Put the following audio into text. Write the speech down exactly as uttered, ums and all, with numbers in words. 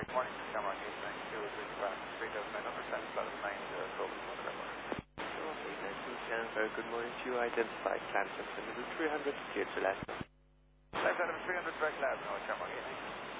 Right, morning, Shamrock eight nine two, three thousand nine hundred, ten seven nine zero, Golden Motor Airport. Shamrock eight nine two, Very good morning to you. Identify Kansas and three hundred, clear to left. Left out of three hundred, direct left, no, Shamrock eight nine two.